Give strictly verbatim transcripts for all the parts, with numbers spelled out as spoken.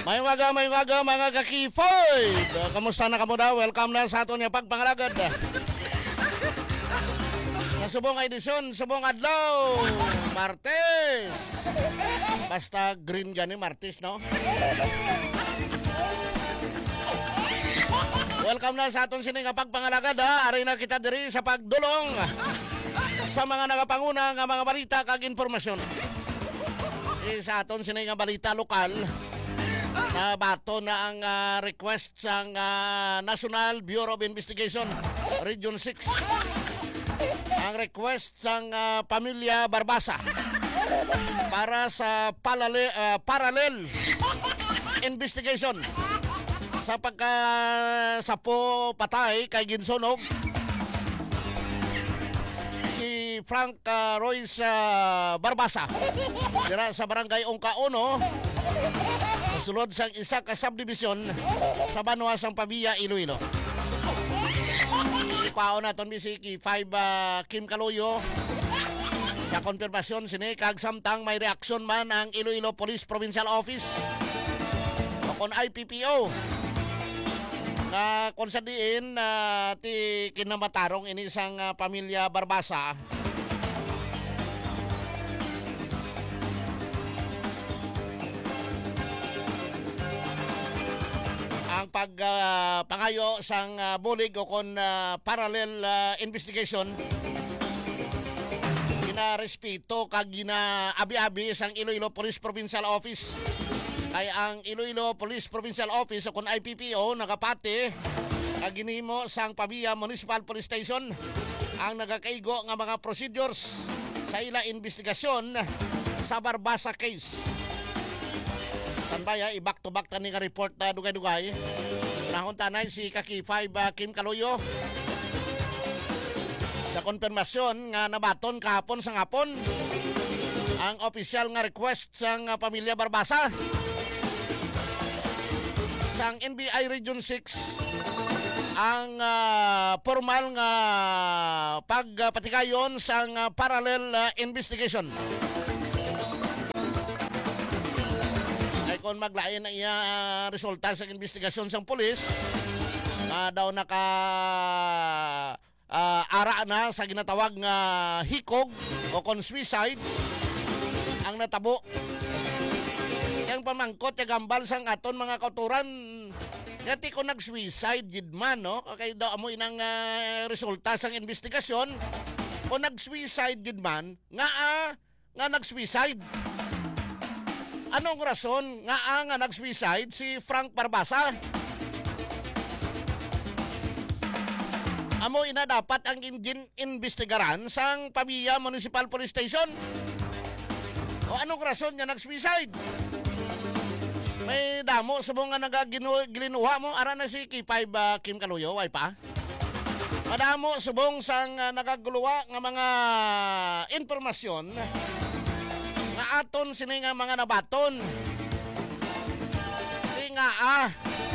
May waga, may waga mga kakifoy. Kamusta na kamo daw? Welcome na sa aton nga pagpangalagad. Sa subong edisyon, subong adlaw, Martes. Basta green gani Martes, no? Welcome na sa aton sini nga pagpangalagad, ha? Ari na kita diri sa pagdulong sa mga nagapanguna nga mga balita kag impormasyon. E, sa aton sini nga balita lokal, na bato na ang uh, request sang uh, National Bureau of Investigation Region six. Ang request sang uh, Pamilya Barbasa para sa palale, uh, parallel investigation sa pagka sapo patay kay ginsunog si Frank uh, Royce uh, Barbasa dira sa barangay Ongka Uno, sulod sang isa ka subdivision sa Banwa sang Pabia, Iloilo. Ipao naton bisiki five uh, Kim Kaluyo sa konfirmasyon sini kag samtang may reaksyon man ang Iloilo Police Provincial Office o kon I P P O na kung sa diin uh, ti kinamatarong ini sang uh, Pamilya Barbasa. Ang pagpangayo uh, sang uh, bulig o kon uh, parallel uh, investigation ginarespeto kag ginaabi-abi sang Iloilo Police Provincial Office. Ay ang Iloilo Police Provincial Office o kon I P P O nakapati kag ginhimo sang Pabia Municipal Police Station ang nagakaigo nga mga procedures sa ila investigasyon sa Barbasa case. Tanbaya, i-back to back tani nga report na dugay-dugay. Nahon tanay si Kaki five uh, Kim Kaluyo sa konfirmasyon nga nabaton kahapon sa ngapon ang opisyal nga request sang uh, Pamilya Barbasa sang N B I Region six ang uh, formal nga pagpatikayon sang uh, parallel uh, investigation. Kung maglain na iya uh, resulta sa investigasyon sang pulis na uh, daw naka uh, ara na sa ginatawag nga hikog o kon suicide ang natabo. Yang pamangkot yung gambal sang aton mga kauturan ngati ko nag-suicide gid man, no? Okay daw amo inang uh, resulta sang investigasyon o nag-suicide gid man nga uh, nga nag-suicide. Anong rason nga ang nga nag-suicide si Frank Barbasa? Amo ina dapat ang engine investigaran sang Pabia Municipal Police Station? O anong rason nga nag-suicide? May damo sa mga nagaginuha mo ara na si K five uh, Kim Kaluyo, ay pa? Madamo subong sang uh, nagaguluwa nga mga informasyon nga aton sini nga mga nabaton. Di nga ah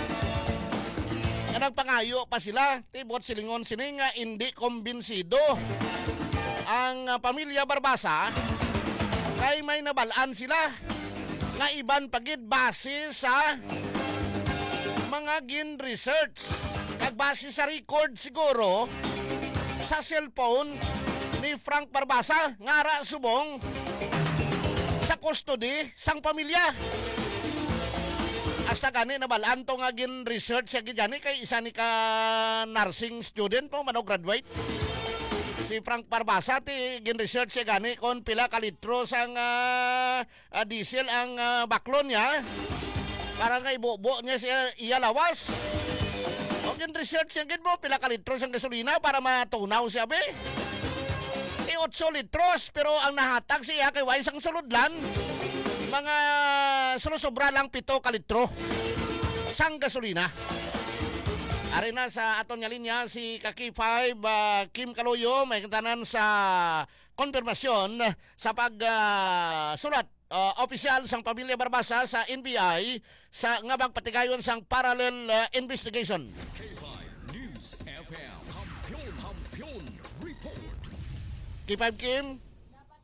nga nagpangayo pa sila, tibot silingon sini nga hindi kumbinsido ang uh, Pamilya Barbasa kay may nabalaan sila nga iban pagid base sa mga gin research kag base sa record siguro sa cellphone ni Frank Barbasa nga ra subong sa custody sang pamilya. Hasta gani nabalaan to nga gin research sa gani kay isa ni ka nursing student po mano graduate. Si Frank Barbasa ti gin research siya gani kon pila ka litro sang uh, uh, diesel ang uh, baklon niya para nga ibubo niya siya iya lawas. O gin research siya gid mo pila ka litro sang gasolina para matunaw siya be. eight litros pero ang nahatag siya kay way sang suludlan mga sulusobra lang pito ka litro sang gasolina. Ari na sa aton nga linya si Kaki five uh, Kim Kaluyo may kantanan sa konfirmasyon sa pag uh, sulat uh, opisyal sang Pamilya Barbasa sa N B I sa nga pagpatigayon sang parallel uh, investigation. K five News F M Hampion Hampion Report. K five Kim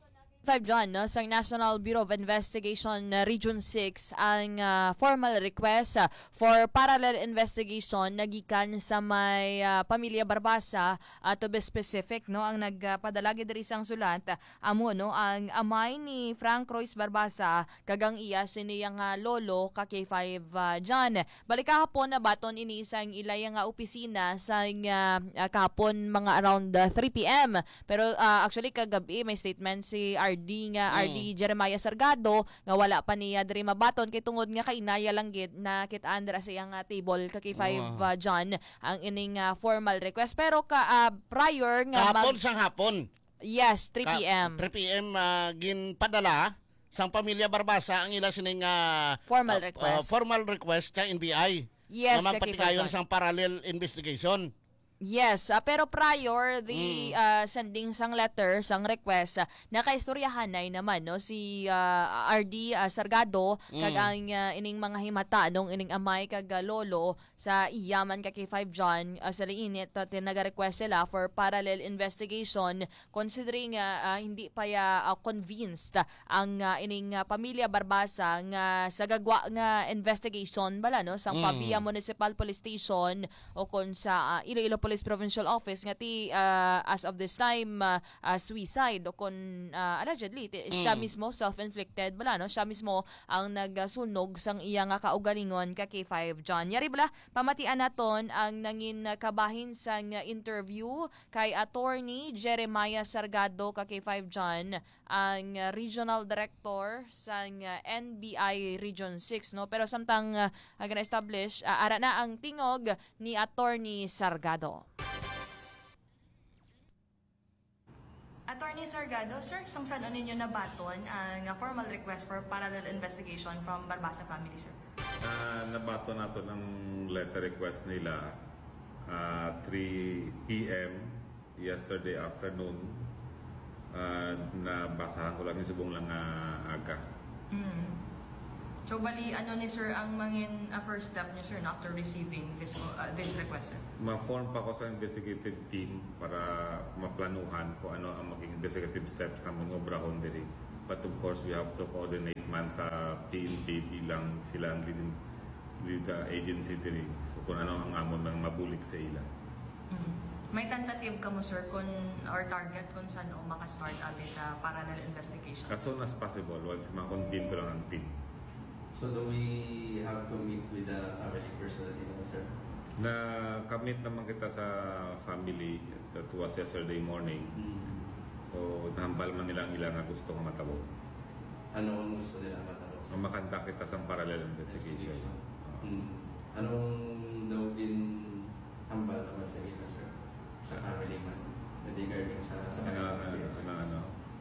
five John, no, sa National Bureau of Investigation uh, Region six ang uh, formal request uh, for parallel investigation nagikan sa may uh, pamilya Barbasa, uh, to be specific, no, ang nagpadala uh, diri sang sulat uh, amo, no, ang amay ni Frank Royce Barbasa kagang iya siniyang uh, lolo ka K five uh, John. Balik kahapon na baton ini sang ilay nga opisina sa uh, uh, kahapon mga around uh, three p m pero uh, actually kagabi may statement si R D nga R D Jeremiah Sargado nga wala pa niya diri mabaton kay tungod nga kainaya lang gid na kit-an dira sa iyang uh, table ka K five uh, John ang ining uh, formal request pero ka uh, prior nga Kahapon mag- sang hapon. yes three p m three p m uh, ginpadala sang pamilya Barbasa ang ila sining uh, formal uh, request. uh, formal request sa N B I. Yes, na ka K five magpatikayon John. sang parallel investigation. Yes, uh, pero prior the Mm. uh, sending sang letter, sang request, uh, nakaistoryahan na naman no si uh, R D uh, Sargado Mm. kag ang uh, ining mga himata nung ining amay kag uh, lolo sa iyaman ka K five John uh, sa liinit uh, tinaga-request sila for parallel investigation considering uh, uh, hindi pa ya uh, convinced uh, ang uh, ining uh, pamilya Barbasa nga sa gagwa nga investigation bala no sang Mm. Pavia Municipal Police Station o kon sa uh, Iloilo Police Provincial Office nga ti uh, as of this time uh, uh, suicide o kon uh, allegedly ti, siya Mm. mismo self-inflicted bala no siya mismo ang nagsunog sang iya nga kaugalingon ka K five John. Yari bala pamatian naton ang nangin uh, kabahin sang uh, interview kay attorney Jeremiah Sargado ka K five John ang uh, regional director sang uh, N B I Region six no pero samtang uh, uh, establish uh, ara na ang tingog ni attorney Sargado. Attorney Sargado, sir, sang saan ninyo nabaton ang uh, formal request for parallel investigation from Barbasa family, sir? Uh, nabato nato ng letter request nila uh, three p m yesterday afternoon. Uh, nabasahan ko lang yung subong lang uh, aga. Mm. So, bali, ano ni sir ang mangin uh, first step niyo, sir, na after receiving this uh, this request, sir? Ma-form pa ko sa investigative team para maplanuhan kung ano ang maging investigative steps na mga obrahon diri. But of course, we have to coordinate man sa P N P bilang sila ang lead, lead uh, agency diri. So, kung ano ang amon ng mabulik sa ila. Mm. May tentative ka mo, sir, kung, or target kung saan o makastart ate sa parallel investigation? As soon as possible, once ma-contain ko lang ang team. So do we have to meet with the family personally, no, sir? Na kamit naman kita sa family, that was yesterday morning. Hmm. So nahambal man nila ang ilang nga gusto nga matabo. Ano ang gusto nila matapos? So makanta kita sa parallel investigation. Hmm. Anong daw din hambal naman sa ila, sir? Sa family man? Regarding sa sa Ano, ano, family. ano, ano.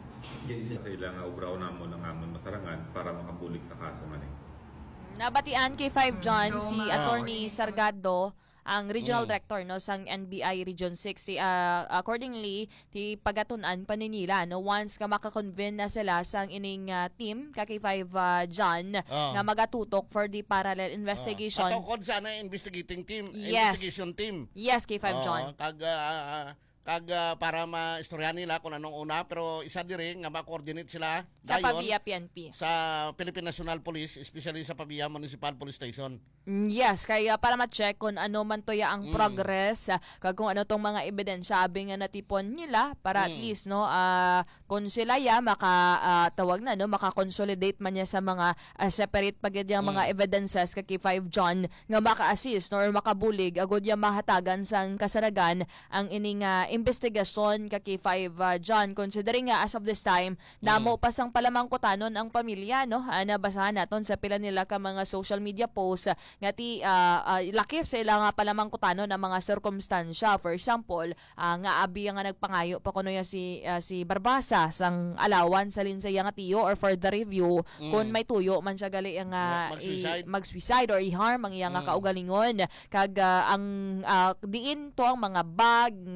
Sa ilang nga ubraw namon ang amon masarangan para makabulik sa kaso nga ni. Nabatian kay five John So, si ma- attorney Sargado ang regional Mm. director no sang N B I Region six. Ti, uh, accordingly ti pagatunan pa ni nila no once ka makakonvene na sila sang ining uh, team ka kay five uh, John Oh. nga magatutok for the parallel investigation. Uh, Patukod sa na investigating team, Yes. investigation team. Yes, kay five Oo, John. Kag ah, kag ah, para maistoryahan nila kung anong una pero isa diri nga ma-coordinate sila Sa dayon Pavia P N P. sa Philippine National Police, especially sa Pavia Municipal Police Station. Mm, Yes, kaya para ma-check kung ano man to ya ang Mm. progress, ah, kag kung ano tong mga ebidensya abi nga natipon nila para at Mm. least no ah, kung sila ya maka ah, tawag na no maka-consolidate man niya sa mga ah, separate pagid yung mga Mm. evidences kay five John nga maka-assist no, or makabulig agud ya mahatagan sang kasaragan ang ining ah, investigasyon kay five ah, John considering nga as of this time damo pa sang palamangkutanon ang pamilya no. Ah, nabasahan naton sa pila nila ka mga social media posts ah, nga ti ah, ah, lakip sa ila nga palamangkutanon ng mga circumstansya. For example, ah, nga abi nga nagpangayo pa kuno ya si ah, si Barbasa sang alawan sa linsaya nga tiyo or for the review kung may tuyo man siya gali nga Mag-suicide. i- mag-suicide or i-harm ang iya nga Mm. kaugalingon kag ah, ang ah, diin to ang mga bag nga Mm. yun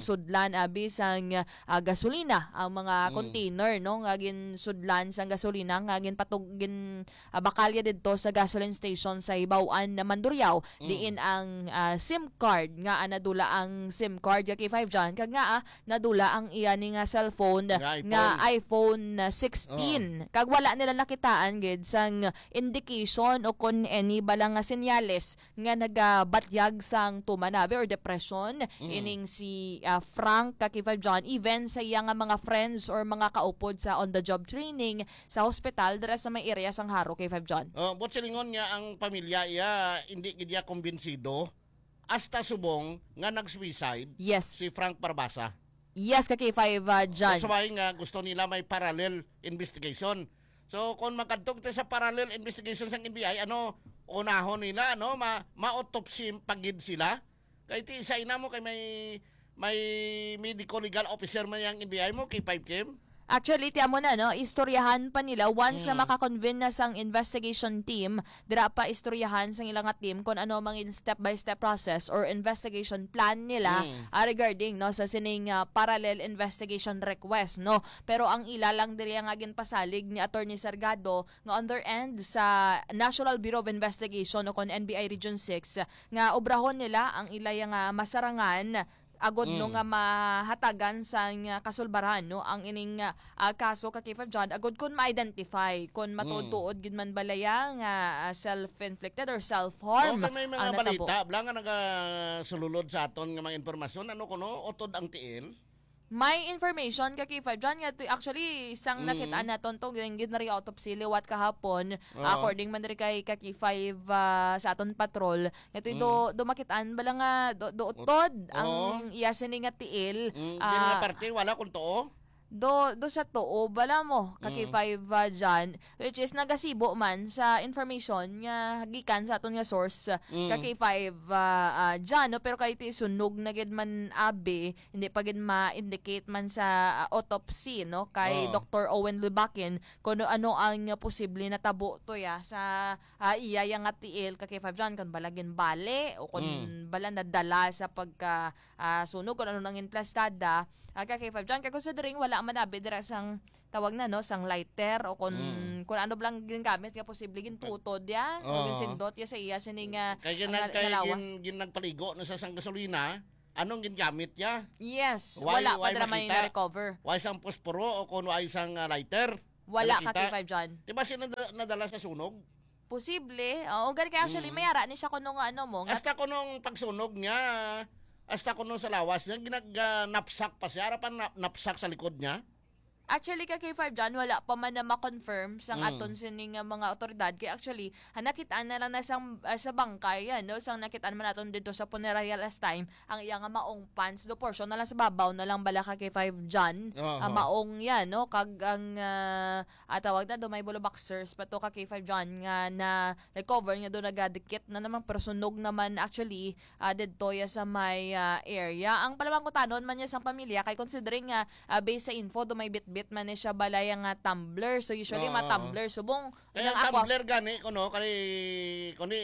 ginsudlan abi sang ah, gasolina ang mga container no nga ginsudlan sang gasolina nga ginpatug gin ah, bakalya didto sa gasoline station sa Hibaw-an na Mandurriao diin ang ah, SIM card nga ah, nadula ang SIM card ya K five John kag nga ah, nadula ang iya ni nga cellphone Nga iPhone. nga iPhone ah, sixteen kag wala nila nakitaan gid sang indication o kun any balang nga senyales nga nagabatyag sang tumanabi or depression ining si ah, Frank ka K five John even sa iya nga mga friends or mga kaupod sa on the job training sa hospital dira sa may area sang Haro K five John. Oh, but silingon niya ang pamilya iya hindi gid niya kumbinsido hasta subong nga nag-suicide Yes. si Frank Barbasa. Yes ka K five uh, John. So nga gusto nila may parallel investigation. So kung magkadtog tayo sa parallel investigation sa N B I, ano unahon nila no ma ma-autopsy pagid sila. Kay ti isa ina mo kay may may medical legal officer man yang N B I mo K five Kim. Actually, tiyan mo na, no? Istoryahan pa nila once na makakonvene na sang investigation team, dira pa istoryahan sang ilang nga team kung ano mangin step-by-step process or investigation plan nila ah, regarding no sa sining ah, parallel investigation request, no? Pero ang ila lang diri nga ginpasalig ni Attorney Sargado nga on their end sa National Bureau of Investigation o kon N B I Region six nga obrahon nila ang ila nga masarangan agod no nga mahatagan sang uh, kasulbaran no ang ining uh, kaso ka K five John agod kun ma-identify kun matuod gid man balaya nga uh, self-inflicted or self-harm Okay, may mga ang natabo. balita bla nga nagasululod sa aton nga mga informasyon ano kuno utod ang tiil. May information ka K five John nga to- actually isang Mm. nakitaan naton to gid na ri autopsy liwat kahapon Oo. according man diri kay ka K five uh, sa aton patrol ito do do makitaan bala nga do, do utod ang iya sini nga tiil Mm, ah, din nga parte wala kun too. do do sa tuo bala mo ka K five uh, dyan, which is nagasibo man sa information nga gikan sa aton nga source uh, ka K five uh, uh, dyan, no? Pero kay ti sunog na gid man abi hindi pa gid ma-indicate man sa uh, autopsy no kay Oo. Doctor Owen Lubakin kung ano ang uh, posible na tabo to ya sa uh, iya yang nga tiil ka K five dyan kan balagin bale o kung bala nadala sa pagka uh, sunog kung ano nang implastada uh, ka K five dyan kay considering wala man abi dira sang tawag na no sang lighter o kun kun ano blang ginagamit nga posible gin tutod ya o Oo. gin sindot ya sa iya sining uh, Kay gin ang kay nalawas. gin, gin nagpaligo no sa sang gasolina, anong gingamit niya? Yes, Why- wala pa why dira man makita? na recover. Wa isang posporo o kung wa isang uh, lighter? Wala ka Nakita? K five dyan. Di ba siya nadala, nadala sa sunog? Posible. Oo, gani kaya actually mayara ni siya kuno nga ano mo nga Hasta ko nung pagsunog niya, hasta ko nung sa lawas niya, ginag-napsak pa siya, harapan nap- napsak sa likod niya. Actually, ka K five dyan, wala pa man na ma-confirm sang aton sining uh, mga otoridad. Kaya actually, ha, nakitaan na lang na sang, uh, sa bangkay, yan, no? Sang nakitaan man natin dito sa funeral last time, ang iya nga maong pants, do portion na lang sa babaw na lang bala ka K five dyan. Oo. Ah, maong yan, no? Kag ang, uh, ah, tawag na, do may bulo boxers, pa to ka K five dyan, nga na recover nga do nagadikit na naman, pero sunog naman actually, uh, dito ya sa may uh, area. Ang palamang kutanon man niya sang pamilya, kay considering nga, uh, based sa info, do may bit bit man ni siya balay nga tumbler. So usually Oo. mga tumbler subong Kaya ilang ang aqua. tumbler gani, kuno, kani, kani,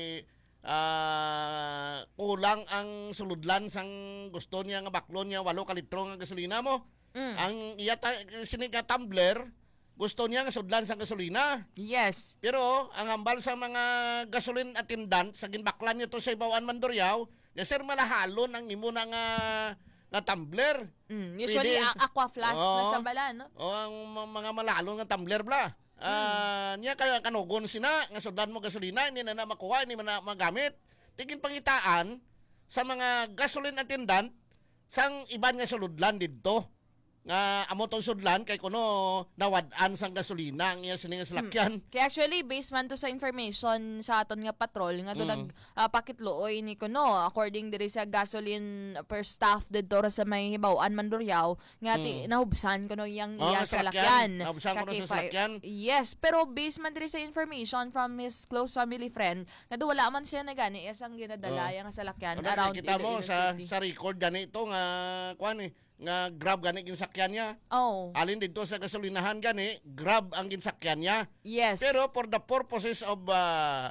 ah, kulang ang suludlan sang gusto niya nga baklon niya, walo ka litro nga gasolina mo. Mm. Ang iya ta, sinig nga tumbler, gusto niya nga sudlan sang gasolina. Yes. Pero ang ambal sa mga gasoline attendant sa ginbaklan niyo to sa Hibaw-an Mandurriao, ya sir malahalon ang imo na nga nga tumbler. Mm. Usually Pwede- a- aqua flask na Oo. sa bala, no? O ang ma- mga malalon nga tumbler bla. Ah, niya kaya kanugon sina nga sudlan mo gasolina hindi na na makuha hindi man na magamit. Tigin pangitaan sa mga gasoline attendant sang iban nga suludlan didto nga amo tong sudlan kay kuno nawad-an sang gasolina ang iya sini nga salakyan. Kaya actually, based man to sa information sa aton nga patrol, nga to Mm. nag uh, pakitlooy ni kuno, according diri sa gasoline per staff dito ra sa may Hibaw-an Mandurriao, nga ti nahubsan kuno yang Mm. Oh, iya nga salakyan. salakyan. Nahubsan kuno sa Kakify- salakyan. Yes, pero based man diri sa information from his close family friend, nga do wala man siya na gani isang ginadala Oh. yang salakyan Ano, around kita mo Iloilo sa City. sa record gani ito nga kuan eh, nga grab gani ginsakyan niya. Oh, Alin dito sa gasolinahan gani, grab ang ginsakyan niya. yes. Pero for the purposes of uh,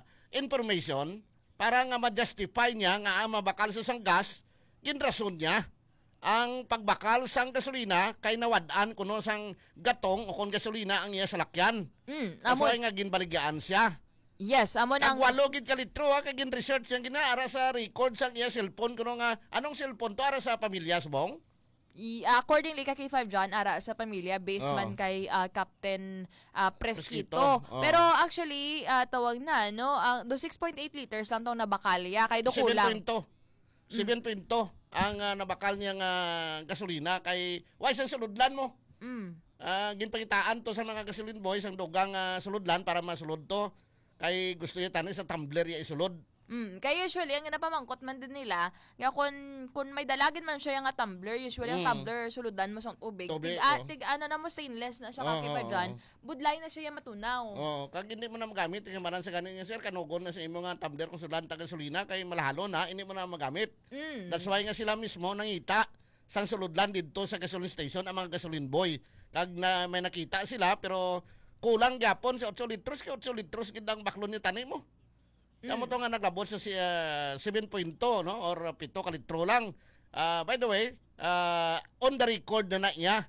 information, para nga ma-justify niya nga ang mabakal sa isang gas, ginrason niya ang pagbakal sang gasolina kay nawad-an kuno sang gatong o kon gasolina ang iya salakyan. Mm, Kaso amo, ay nga ginbaligyan siya. yes, amo na Ang ang walo gid ka litro ha kay gin-research yang ginaara sa record sang iya cellphone kuno nga anong cellphone to ara sa pamilya subong? I- accordingly ka K five John ara sa pamilya based Oh. man kay ah, Captain ah, Presquito. Presquito, oh. Pero actually ah, tawag na no, ang do six point eight liters lang tong nabakalya kay do kulang. seven point two ang ah, nabakal niyang ah, gasolina kay why sang suludlan mo? Mm. Ah, ginpakitaan to sa mga gasoline boys ang dugang ah, suludlan para masulod to. Kay gusto niya tani sa tumbler ya isulod. Mm, kaya usually ang napamangkot man din nila nga kung kung may dalagin man siya nga tumbler, usually ang Mm. tumbler suludan mo sa tubig. Tubig, tig, ah, oh. tig ano na mo stainless na siya Oh, ka K five oh, John. oh. Budlay na siya yung matunaw. Oh, kag hindi mo na magamit kay maran sa ganin niya sir kanugon na sa imo nga tumbler kung sulan ta gasolina kay malahalo na hindi mo na magamit. Mm. That's why nga sila mismo nangita sang suludlan dito sa gasoline station ang mga gasoline boy. Kag na may nakita sila pero kulang gyapon sa eight litros kay eight litros gid ang baklon ni tani mo. Kamo to nga naglabot sa si, uh, seven point two no or uh, pito ka litro lang. Ah, by the way, ah, on the record na na niya.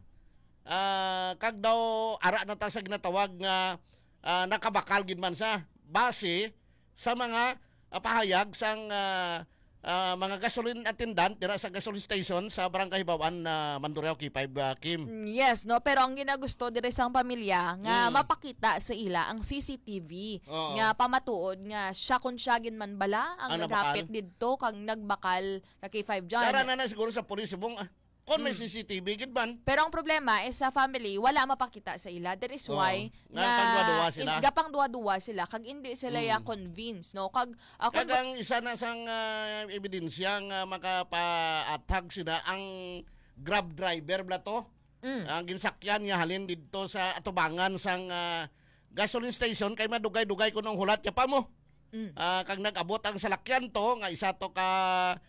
Ah, kag daw ara na ta sa ginatawag nga ah, nakabakal gid man sa base sa mga ah, pahayag sang ah, ah, mga gasoline attendant dira sa gasoline station sa Barangay Bawan na Mandurao K five ah, Kim. Mm, yes, no, pero ang ginagusto diri sang pamilya nga Mm. mapakita sa ila ang C C T V Oo. nga pamatuod nga siya kun siya gin man bala ang Ang naghapit nabakal? didto kang nagbakal ka K five John. Dara na na siguro sa pulis subong ah, kon may C C T V gid man. Pero ang problema is sa family wala mapakita sa ila. That is Oo. why Nga pangduwa-duwa sila. in- gapang duwa-duwa sila kag hindi sila Mm. ya convince no kag ako Kag ang isa na sang ah, ebidensya nga makapaatag sila ang Grab driver bla to. mm, Ang ginsakyan niya halin dito sa atubangan sang ah, gasoline station kay madugay-dugay ko nung hulat ya pa mo. mm, Ah, kag nag-abot ang salakyan to nga isa to ka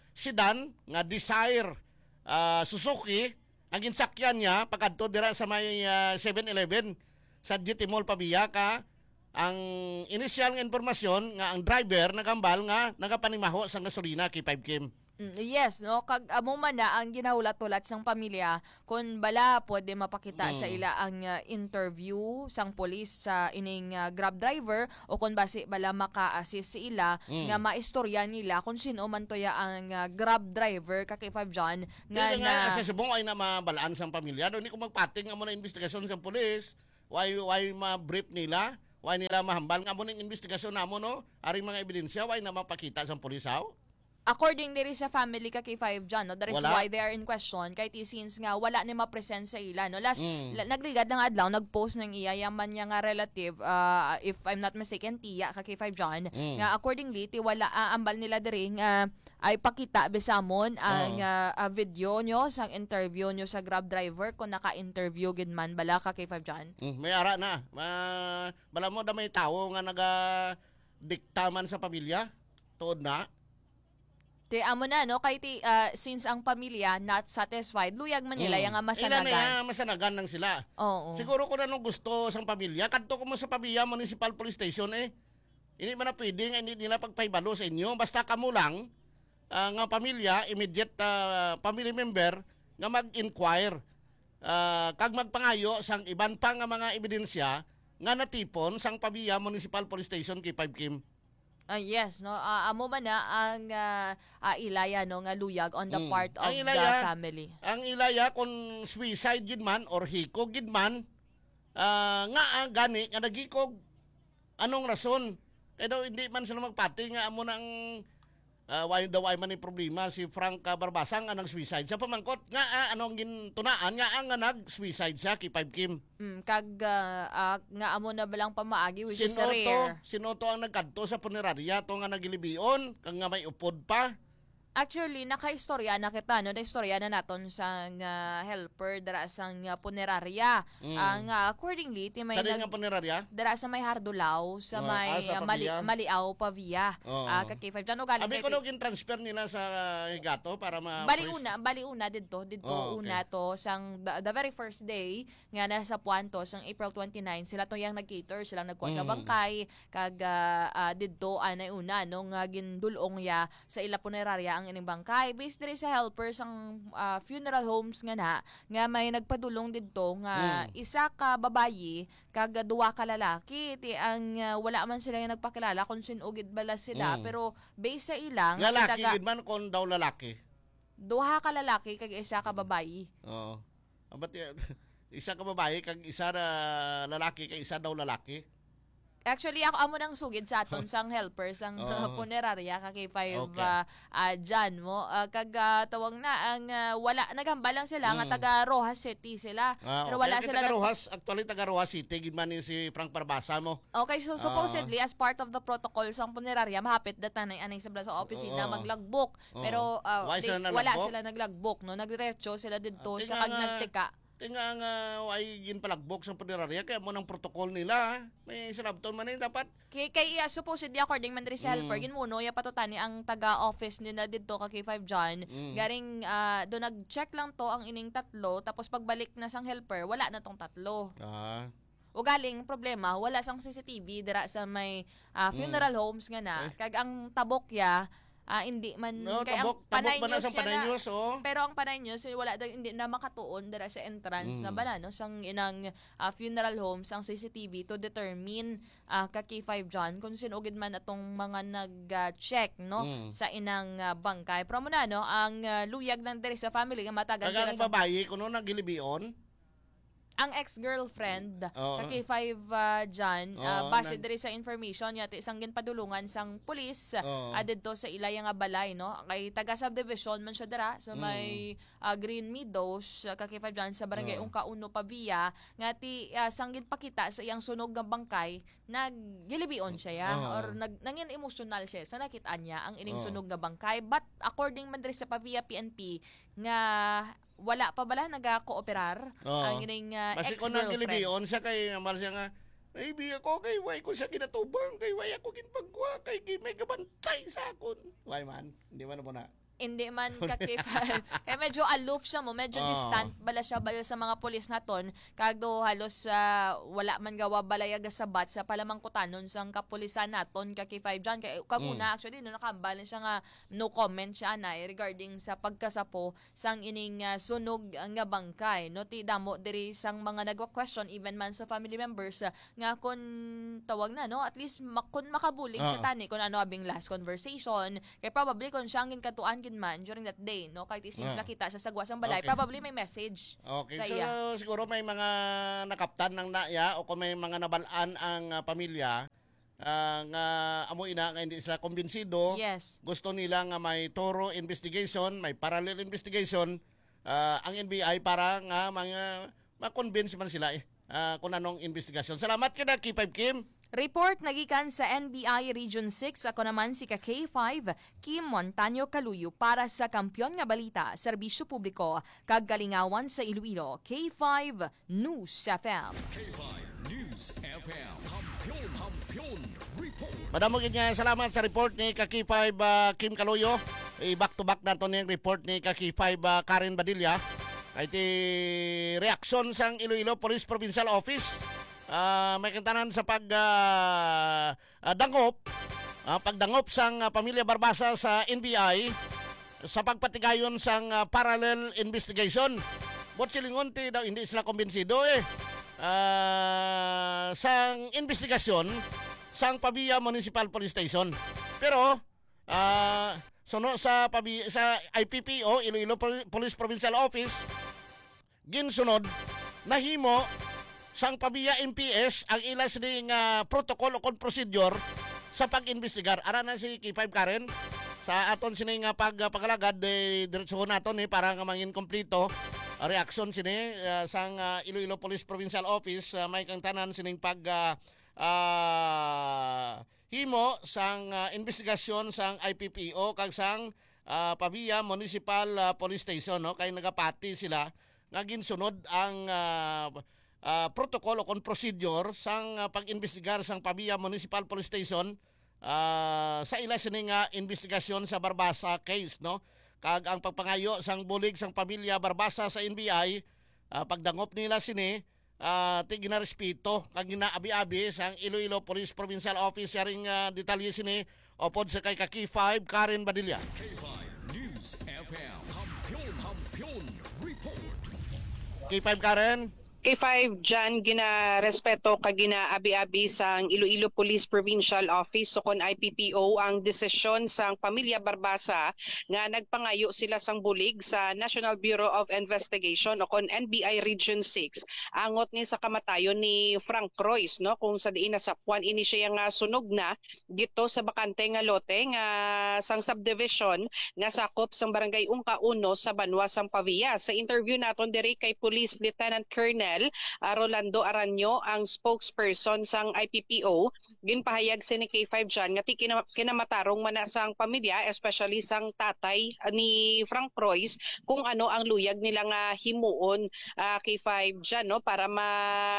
sedan nga Desire ah, Suzuki ang ginsakyan niya pagadto dira sa may ah, seven eleven sa G T Mall Pabiya ka ang inisyal nga impormasyon nga ang driver nagambal nga nagapanimaho sa gasolina kay five Kim. mm, yes no kag amo man na ang ginahulat-ulat sang pamilya kun bala pwede mapakita Mm. sa ila ang uh, interview sang pulis sa ining uh, Grab driver o kun basi bala maka-assist sa ila Mm. nga maistorya nila kung sino man toya ang uh, Grab driver ka K five John nga Nga nga na sa subong ay na mabalaan sang pamilya do ni ko magpating nga mo na investigasyon sa pulis. Why why ma-brief nila? Why nila mahambal nga mo ning investigasyon namo no? Aring mga ebidensya why na mapakita sang pulis haw? according diri sa family ka K five John no that is Wala. why they are in question kay ti since nga wala ni ma-present sa ila no last Mm. la- nagligad ng adlaw nag-post ng iya yaman niya nga relative uh, if I'm not mistaken tiya ka K five John Mm. nga accordingly ti wala ah, ambal nila diri nga ay pakita bisamon ang Oo. ah, ah, video nyo sang interview nyo sa Grab driver kung naka-interview gid man bala ka K five John. Mm, may ara na. Ma, bala mo da may tao nga naga diktaman sa pamilya. Tuod na. Ti amo na no kay ti ah, since ang pamilya not satisfied luyag man nila Mm. yang nga Ila na masanagan. ya, masanagan lang sila. Oo. Siguro kung anong gusto sang pamilya, kadto ko mo sa Pabia Municipal Police Station eh. Hindi man na pwede nga hindi nila pagpaibalo sa inyo. Basta kamo lang, ah, nga pamilya, immediate ah, family member, nga mag-inquire. Ah, kag magpangayo sang iban pa nga mga ebidensya nga natipon sang Pabia Municipal Police Station kay five Kim. Ah, yes, no. Ah, amo man na ang ah, ah, ilaya no nga luyag on the Mm. part of Ang the ilaya, family. Ang ilaya kung suicide gid man or hikog gid man, ah, nga ah, gani nga nagikog. Anong rason? Kaya daw hindi man sila magpati nga amo nang uh, why daw ay man ni problema si Frank ah, Barbasa nga nag-suicide siya pamangkot nga ah, anong gintunaan nga ang nga nag-suicide siya kay five Kim. Mm, kag ah, ah, nga amo na balang pamaagi which is Sino to? rare. Sino to ang nagkadto sa punerarya to nga nagilibion kang nga may upod pa? Actually, naka-istorya na kita, no? Na-istorya na naton sa nga helper dara sa nga punerarya. Mm. Ang ah, accordingly, ti may Sa nag nga punerarya? dara sa may Hardulaw, sa Ah, may ah, sa ah, mali, Pavia. Maliaw Pavia. Oo. Ah, ka K five John, o galing Abi kay ko no gin-transfer nila sa Higato para ma Bali una, bali una didto, didto Oh, okay. una to sang the, the very first day nga nasa Puanto sang April twenty-nine sila to yang nag-cater sila nagkuha sa Mm. bangkay kag ah, ah, didto anay una no nga gindulong ya sa ila punerarya ang ang ining bangkay. Based diri sa helpers ang ah, funeral homes nga na nga may nagpadulong didto nga Mm. isa ka babayi kag duwa ka lalaki ti ang ah, wala man sila nga nagpakilala kung sinugid bala sila Mm. pero based sa ilang Lalaki taga- gid man kung daw lalaki. duha ka lalaki kag isa ka babayi. Oo. Ah, ba't yan? Isa ka babae kag isa na lalaki kag isa daw lalaki. Actually, ako amo nang sugid sa aton sang helpers ang Oo. punerarya ka K five Okay. ah, ah, dyan mo. Ah, kag ah, tawag na ang ah, wala naghambal lang sila nga Mm. taga Rojas City sila. Ah, Pero okay. wala Kaya sila taga nag- Rojas, actually taga Rojas City gid man ni si Frank Barbasa mo. Okay, so supposedly as part of the protocol sang punerarya mahapit data na anay sa sa opisina Oo. maglagbok. Oo. Pero ah, Why di- sila wala nalagbok? sila naglagbok no. Nagdiretso sila didto Ah, sa tinga kag nga. nagtika. Tinga nga ay gin palagbok sa punerarya kaya mo ng protocol nila. May sarabton man eh, dapat. Kay kay uh, supposedly according man diri sa helper Mm. ginmuno ya patutani ang taga-office nila didto ka K five John. Mm. Garing ah, do nag-check lang to ang ining tatlo tapos pagbalik na sang helper wala na tong tatlo. Ah. O galing problema wala sang C C T V dira sa may ah, funeral homes nga na kag ang tabok ya ah, hindi man No, kay tabok, ang tabok panay ba na news sa siya panay na- news, oh? pero ang panay news wala daw hindi na makatuon dira sa entrance Mm. na bala no sang inang ah, funeral homes ang C C T V to determine ah, ka K five John kung sinugid man atong mga nag-check no Mm. sa inang ah, bangkay. Pero mo na no ang ah, luyag ng diri sa family nga matagal sila Kagang sa babae kuno nagilibion. ang ex-girlfriend Oo. ka K five uh, John uh, Oo, base nag- diri sa information yati isang ginpadulungan sang pulis Oo. uh, didto sa ilaya nga balay no kay taga subdivision man siya dira sa may uh, Green Meadows uh, ka K five John sa barangay Oo. Ungka Uno Pavia nga ti uh, sang ginpakita sa iyang sunog nga bangkay naggilibion siya ya Oo. or nag nangin emotional siya sa nakitaan niya ang ining Oo. sunog nga bangkay but according man diri sa Pavia P N P nga wala pa bala naga-kooperar Oo. ang ining uh, Basi ko ex-girlfriend. nagilibion siya kay amal siya nga ay biya ko kay way ko siya kinatubang kay way ako ginpagwa kay gi- may gabantay sa akon. Why man? Hindi man mo na. Hindi man kakifal. Kaya medyo aloof siya mo, medyo Oo. distant bala siya bala sa mga pulis naton. Kagdo halos sa wala man gawa balayag sa bat sa palamangkutanon sang kapulisan naton ka K five John. Kaya kaguna Mm. actually no nakambalan siya nga no comment siya na regarding sa pagkasapo sang ining ah, sunog nga bangkay. No ti damo diri sang mga nagwa-question even man sa family members ah, nga kun tawag na no at least mak- kun makabulig siya Oo. tani kun ano abing last conversation kay probably kung siyang ginkatuan gid man during that day no kahit since Ah. nakita siya sa gwasang balay Okay. probably may message Okay, sa so iya. siguro may mga nakaptan ng naya o kung may mga nabalaan ang ah, pamilya ah, nga amo ina nga hindi sila kumbinsido. Yes. Gusto nila nga may thorough investigation, may parallel investigation ah, ang N B I para nga mga ma-convince man sila eh ah, kung anong investigasyon. Salamat kina K five Kim. Report nagikan sa N B I Region six. Ako naman si ka K five, Kim Montaño Caluyo para sa Kampiyon nga Balita, Serbisyo Publiko, kag Kalingawan sa Iloilo, K five News F M. K five News F M. Kampiyon, kampiyon, report. Madamo gid nga salamat sa report ni ka K five ah, Kim Caluyo. Eh, back to back nato ni report ni ka K five ah, Karen Badilla. Kay ti reaksyon sang Iloilo Police Provincial Office. Ah, may kintanan sa pag ah, ah, dangop ah, pagdangop sang ah, pamilya Barbasa sa N B I sa pagpatigayon sang ah, parallel investigation. Bot silingon ti daw hindi sila kumbinsido eh. Ah, sang investigasyon sang Pavia Municipal Police Station. Pero ah suno sa Pabi sa I P P O Iloilo Pol- Police Provincial Office ginsunod nahimo sang Pavia M P S ang ilas ning uh, protocol o kon procedure sa pag-investigar. Ara na si K five Karen sa aton sini nga pag uh, pagalagad eh, diretsohon naton eh para nga mangin kompleto uh, reaksyon sini uh, sang uh, Iloilo Police Provincial Office uh, may kang tanan sining pag uh, uh, himo sang uh, investigasyon sang I P P O kag sang uh, Pavia Municipal uh, Police Station no kay nagapati sila nga ginsunod ang uh, uh, protocol o kon procedure sang uh, pag-imbestigar sang Pavia Municipal Police Station uh, sa ila sini nga investigasyon sa Barbasa case no kag ang pagpangayo sang bulig sang pamilya Barbasa sa N B I uh, pagdangop nila sini uh, ti ginarespeto kag ginaabi-abi sang Iloilo Police Provincial Office yaring uh, detalye sini opod sa kay ka K five Karen Badilla. K five News F M. Kampiyon, Kampiyon Report. K five Karen. K five dyan ginarespeto kag ginaabi-abi sang Iloilo Police Provincial Office so kon I P P O ang desisyon sang Pamilya Barbasa nga nagpangayo sila sang bulig sa National Bureau of Investigation o kon N B I Region six angot ni sa kamatayon ni Frank Royce no kung sa diin nasapwan ini siya nga sunog na dito sa bakante nga lote nga sang subdivision nga sakop sang barangay Ungka Uno sa Banwa sang Pavia. Sa interview naton diri kay Police Lieutenant Colonel Uh, Rolando Aranyo ang spokesperson sang I P P O ginpahayag si ni K five dyan nga ti kina- kinamatarong man na sang pamilya especially sang tatay uh, ni Frank Royce kung ano ang luyag nila nga himuon uh, K five dyan no para ma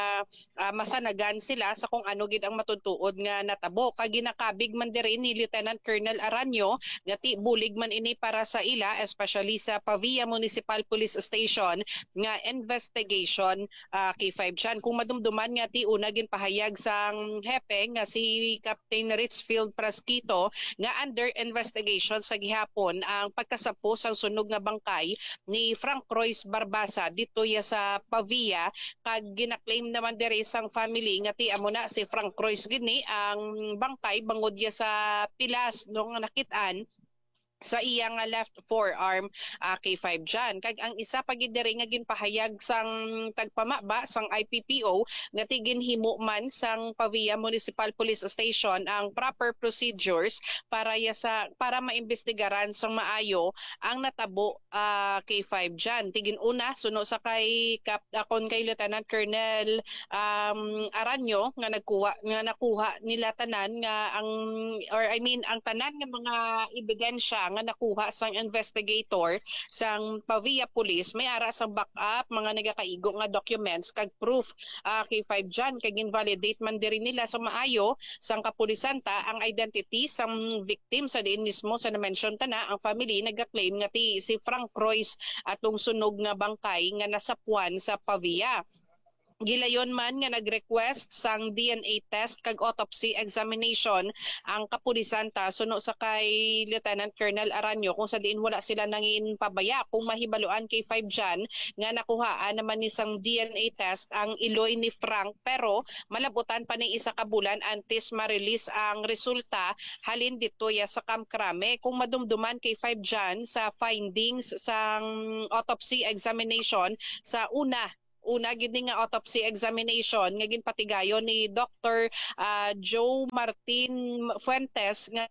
uh, masanagan sila sa kung ano gid ang matutuod nga natabo kag ginakabig man diri ni Lieutenant Colonel Aranyo nga ti bulig man ini para sa ila especially sa Pavia Municipal Police Station nga investigation uh, K five dyan. Kung madumduman nga ti una ginpahayag sang hepe nga si Captain Richfield Prasquito nga under investigation sa gihapon ang pagkasapo sang sunog nga bangkay ni Frank Royce Barbasa dito ya sa Pavia kag ginaklaim naman diri sang family nga ti amo na si Frank Royce gini ang bangkay bangod ya sa pilas no nga nakit-an sa iya nga left forearm uh, K five dyan. Kag ang isa pa gid diri nga ginpahayag sang tagpamaba sang I P P O nga tiginhimo man sang Pavia Municipal Police Station ang proper procedures para ya sa para maimbestigaran sang maayo ang natabo uh, K five dyan. Tigin una suno sa kay Cap akon kay Lieutenant Colonel um, Aranyo nga nagkuha nga nakuha nila tanan nga ang or I mean ang tanan nga mga ebidensya nga nakuha sang investigator sang Pavia Police may ara sang backup mga nagakaigo nga documents kag proof uh, K five dyan kag invalidate man diri nila sa maayo sang kapulisanta ang identity sang victim sa diin mismo sa na-mention ta na ang family nagaklaim nga ti si Frank Royce atong sunog nga bangkay nga nasapuan sa Pavia. Gilayon man nga nag-request sang D N A test kag autopsy examination ang kapulisanta suno sa kay Lieutenant Colonel Aranyo kung sa diin wala sila nangin pabaya kung mahibaluan K five dyan nga nakuhaan naman ni sang D N A test ang iloy ni Frank pero malabutan pa ni isa ka bulan antes ma-release ang resulta halin dito ya sa Camp Crame kung madumduman K five dyan sa findings sang autopsy examination sa una una gid nga autopsy examination nga ginpatigayon ni Doctor uh, Joe Martin Fuentes nga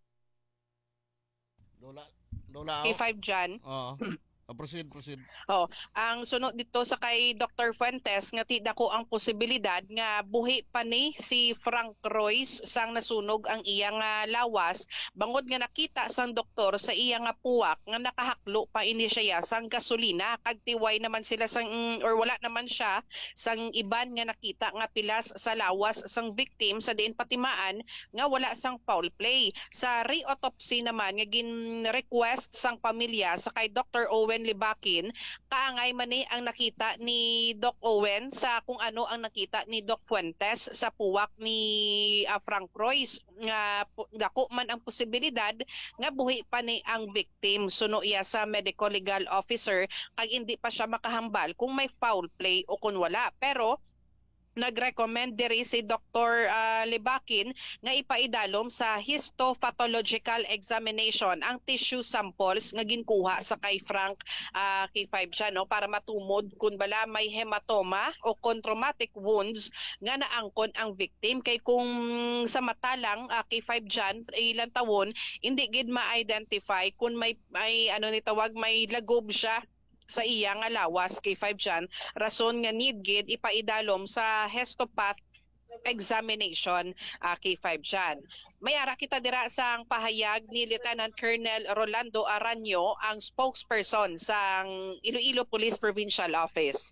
Lola, Lola. K five dyan. Oo. Oh, proceed, proceed. Oh, ang sunod dito sa kay Doctor Fuentes nga ti dako ang posibilidad nga buhi pa ni si Frank Royce sang nasunog ang iya nga lawas bangod nga nakita sang doktor sa iya nga puwak nga nakahaklo pa ini siya sang gasolina kag tiway naman sila sang or wala naman siya sang iban nga nakita nga pilas sa lawas sang victim sa diin patimaan nga wala sang foul play. Sa re-autopsy naman nga gin-request sang pamilya sa kay Doctor Owen Libakin kaangay man ni ang nakita ni Doc Owen sa kung ano ang nakita ni Doc Fuentes sa puwak ni uh, Frank Royce nga dako man ang posibilidad nga buhi pa ni ang victim suno iya sa medical legal officer kag hindi pa siya makahambal kung may foul play o kung wala pero nag-recommend diri si Doctor Uh, Libakin nga ipaidalom sa histopathological examination ang tissue samples nga ginkuha sa kay Frank uh, K five dyan no, para matumod kung bala may hematoma o traumatic wounds nga naangkon ang victim kay kung sa mata lang uh, K five dyan ilang tawon hindi gid ma-identify kung may, may ano ni tawag may lagob siya sa iya nga lawas K five dyan rason nga need gid ipaidalom sa histopath examination uh, K five dyan. May ara kita dira sang pahayag ni Lieutenant Colonel Rolando Aranyo ang spokesperson sang Iloilo Police Provincial Office.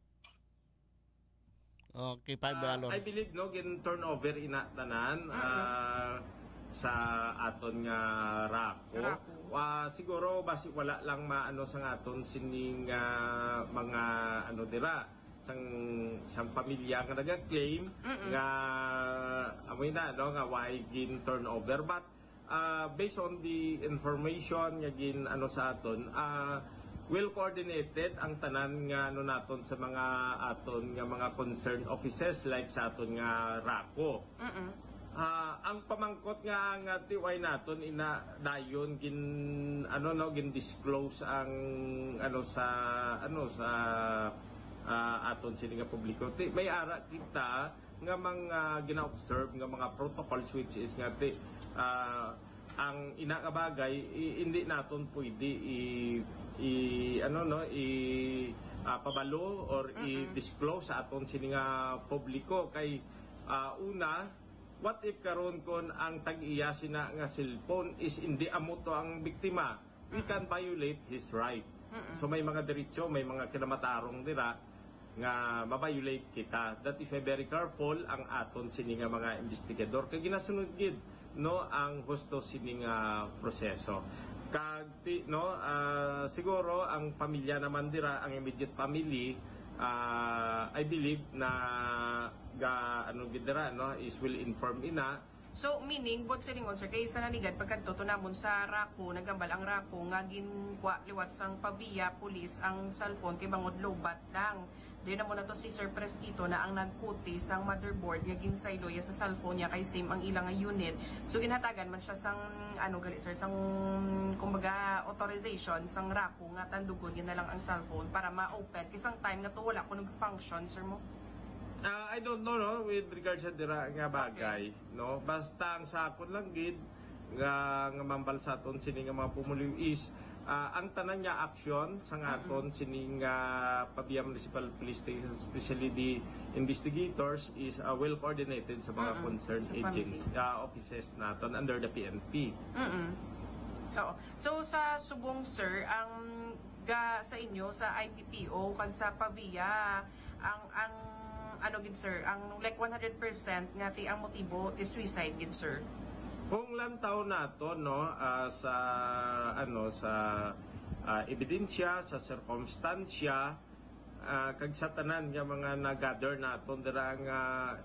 Okay, five Uh, balons. I believe no gin turnover ina tanan uh, sa aton nga rako. Uh, siguro basi wala lang maano sa aton sining uh, mga ano dira sang sang pamilya nga naga-claim nga amoy na no nga why gin turnover but uh, based on the information nga gin ano sa aton, uh, well coordinated ang tanan nga ano naton sa mga aton nga mga concerned offices like sa aton nga RACO. Ah, ang pamangkot nga nga tiway naton ina dayon gin ano no gin disclose ang ano sa ano sa ah, aton sini nga publiko. Ti, may ara kita nga mga gina-observe nga mga protocols which is nga ti ah, ang ina nga bagay i- hindi naton pwede i, i ano no i ah, pabalo or i-disclose sa aton sini nga publiko kay ah, una, what if karon kon ang tag-iya sina nga cellphone is hindi amo to ang biktima, we can violate his right. So may mga diretso, may mga kinamatarong dira nga mabiolate kita. That is why very careful ang aton sini nga mga investigador kay ginasunod gid no ang husto sini nga proseso. Kag ti- no ah, siguro ang pamilya naman dira, ang immediate family, ah, I believe na ga ano gid dira no is will inform ina. So, meaning, bot silingon, sir, kay sa nanigad, pagkanto, tunamon sa Raco, nagambal ang Raco, nga ginwa, liwat sang pabiya, pulis, ang cellphone, kay bangod lobat lang. Doon na muna to si Sir Preskito na ang nagkuti sang motherboard, nga ginsaylo ya sa cellphone niya, kay same ang ilang nga unit. So, ginhatagan man siya sang, ano gali, sir, sang, kumbaga, authorization, sang Raco, nga tandugon, yun na lang ang cellphone, para ma-open. Kisang time nga to, wala ko nag-function, sir mo. Ah, I don't know no with regards sa dira nga bagay no basta ang sakon lang gid nga nga mambal sa aton sini nga mga pumuliw is ah, ang tanan niya action sa aton sini nga Pabia Municipal Police Station, especially the investigators is ah, well coordinated sa mga concerned Sa agents ah, offices naton under the P N P. Mm-mm. Oo. So sa subong, sir, ang ga sa inyo sa I P P O kag sa Pavia, ang ang ano gid, sir, ang like one hundred percent nga ti ang motibo is suicide gid, sir. Kung lantaw nato no ah, sa ano sa ah, ebidensya sa circumstansya ah, kag sa tanan nga mga na-gather naton dira nga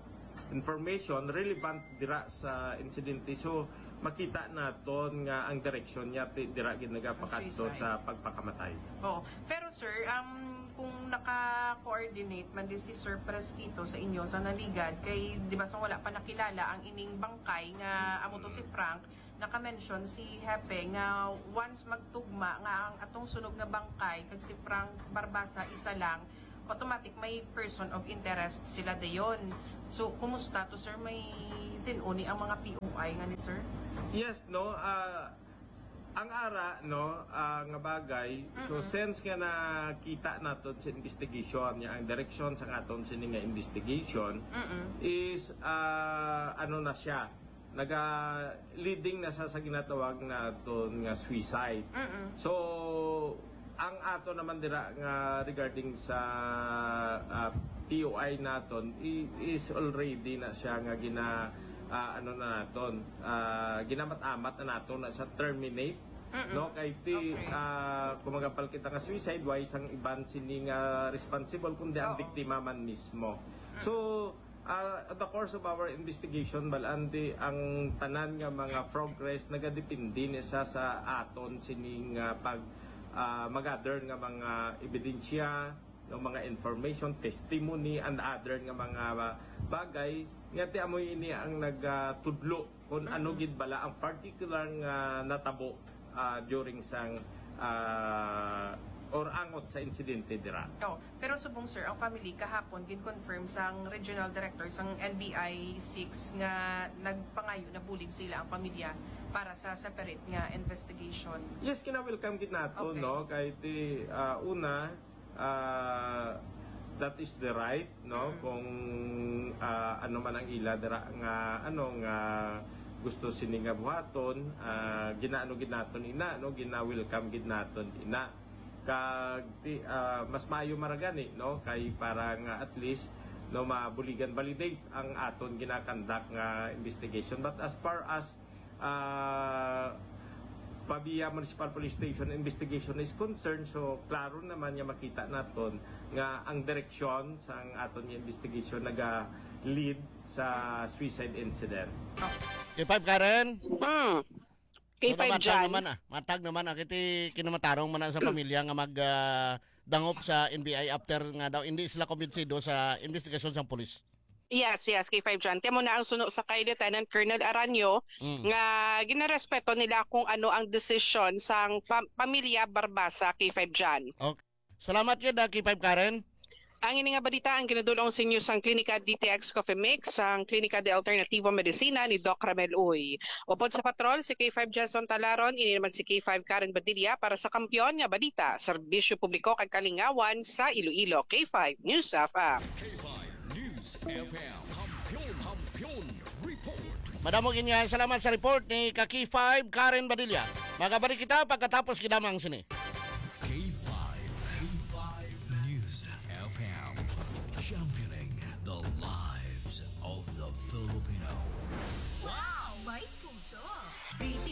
information relevant dira sa insidente, so makita naton nga ang direksyon niya ti- dira gid nagapakadto Suicide. sa pagpakamatay. Oo. Pero sir, um, kung naka-coordinate man din si Sir Preskito sa inyo sa naligad, kay di ba sa wala pa nakilala ang ining bangkay nga amo to si Frank, naka-mention si Hepe nga once magtugma nga ang atong sunog nga bangkay kag si Frank Barbasa isa lang, automatic may person of interest sila dayon. So, kumusta to, sir? May sinuni ang mga P O I nga ni sir? Yes, no, ah, ang ara no ah, nga bagay, so since nga nakita naton sa investigation niya ang direction sa aton sini nga investigation is ah, ano na siya naga leading na sa sa ginatawag naton nga suicide. So ang ato naman dira nga regarding sa ah, P O I naton i- is already na siya nga gina ah, ano na naton ah, ginamat-amat na naton na sa terminate no kay ti Okay. ah, kumagapal kita nga suicide why isang iban sini nga responsible kundi ang Oo. biktima man mismo. So uh, at the course of our investigation balandi ang tanan nga mga progress nagadepende ni sa sa aton sining uh, pag uh, magather nga mga ebidensya, ng mga information, testimony and other nga mga uh, bagay nga ti amoy ini ang nagtudlo kung ano gid bala ang particular nga natabo uh, during sang uh, or angot sa insidente dira. Oh, pero subong, sir, ang family kahapon gin-confirm sang regional director sang N B I six nga nagpangayo na bulig sila ang pamilya para sa separate nga investigation. Yes, kina-welcome gid nato Okay. no kay ti uh, una uh, that is the right no kung uh, ano man ang ila dira nga ano nga gusto sini nga buhaton uh, ginaano gid naton ina no gina-welcome gid naton ina kag ti, uh, mas maayo maragani no kay para nga at least no mabuligan validate ang aton ginakandak nga investigation, but as far as uh, Pabia Municipal Police Station investigation is concerned, so klaro naman niya makita naton nga ang direksyon sa ang aton nga investigation naga lead sa suicide incident. K five Karen, Hmm. Kay So, five matag dyan. naman ah. Matag naman ah. Kiti kinumatarong man na sa pamilya nga mag ah, dangop sa N B I after nga daw hindi sila kumbinsido sa investigasyon sa pulis. Yes, yes, K five dyan. Temo na ang suno sa kay Lieutenant Colonel Aranyo Mm. nga ginarespeto nila kung ano ang desisyon sang pam- pamilya Barbasa K five dyan. Okay. Salamat yun, K five Karen. Ang ini nga balita ang ginadulong sa inyo sang Klinika D T X Coffee Mix, ang Klinika de Alternativo Medicina ni Doc Ramel Uy. Upod sa patrol, si K five Jason Talaron, ini naman si K five Karen Badilla para sa kampiyon nga balita, serbisyo publiko kag kalingawan sa Iloilo. K five News F M. K five News F M. Kampiyon, kampiyon, report. Madamo ganyan, salamat sa report ni K five Karen Badilla. Magabalik kita pagkatapos kinamang sini. K five. K five News F M. Championing the lives of the Filipino. Wow! May puso!